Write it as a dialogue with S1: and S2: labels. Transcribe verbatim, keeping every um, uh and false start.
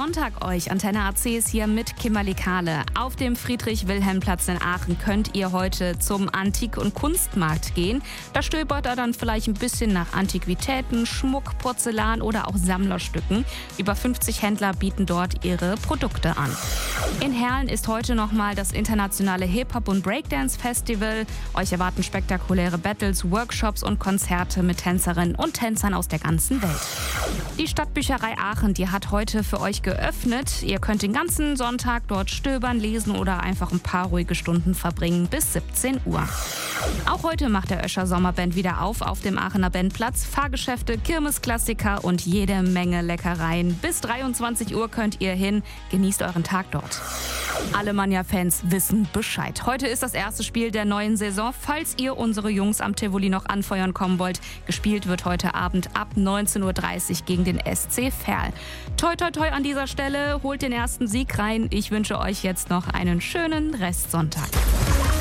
S1: Sonntag euch. Antenne A C ist hier mit Kimberly Kahle. Auf dem Friedrich-Wilhelm-Platz in Aachen könnt ihr heute zum Antik- und Kunstmarkt gehen. Da stöbert er dann vielleicht ein bisschen nach Antiquitäten, Schmuck, Porzellan oder auch Sammlerstücken. Über fünfzig Händler bieten dort ihre Produkte an. In Herrn ist heute nochmal das internationale Hip-Hop- und Breakdance-Festival. Euch erwarten spektakuläre Battles, Workshops und Konzerte mit Tänzerinnen und Tänzern aus der ganzen Welt. Die Stadtbücherei Aachen, die hat heute für euch geöffnet. Ihr könnt den ganzen Sonntag dort stöbern, lesen oder einfach ein paar ruhige Stunden verbringen bis siebzehn Uhr. Auch heute macht der Öscher Sommerband wieder auf auf dem Aachener Bandplatz. Fahrgeschäfte, Kirmesklassiker und jede Menge Leckereien. Bis dreiundzwanzig Uhr könnt ihr hin. Genießt euren Tag dort. Alemannia-Fans wissen Bescheid. Heute ist das erste Spiel der neuen Saison. Falls ihr unsere Jungs am Tivoli noch anfeuern kommen wollt, gespielt wird heute Abend ab neunzehn Uhr dreißig gegen den S C Verl. Toi, toi, toi an dieser Stelle. Holt den ersten Sieg rein. Ich wünsche euch jetzt noch einen schönen Restsonntag.